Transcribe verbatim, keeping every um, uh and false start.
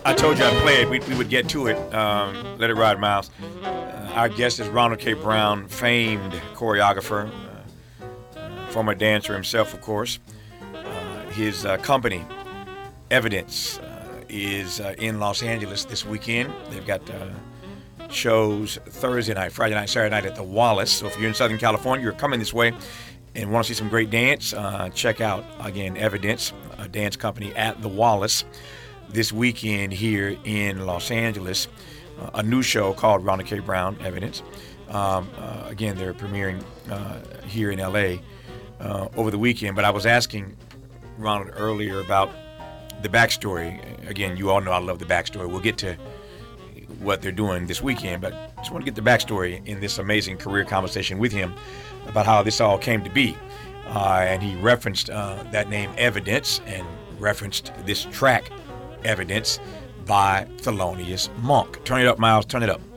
I told you I'd play it. We, we would get to it. Um, let it ride, Miles. Uh, our guest is Ronald K. Brown, famed choreographer, uh, former dancer himself, of course. Uh, his uh, company, Evidence, uh, is uh, in Los Angeles this weekend. They've got uh, shows Thursday night, Friday night, Saturday night at the Wallace. So if you're in Southern California, you're coming this way and want to see some great dance, uh, check out, again, Evidence, a dance company at the Wallace this weekend here in Los Angeles. Uh, a new show called Ronald K. Brown, Evidence. Um, uh, again, they're premiering uh, here in L A uh, over the weekend. But I was asking Ronald earlier about the backstory. Again, you all know I love the backstory. We'll get to what they're doing this weekend, but I just want to get the backstory in this amazing career conversation with him about how this all came to be. Uh, and he referenced uh, that name Evidence and referenced this track Evidence by Thelonious Monk. Turn it up, Miles, turn it up.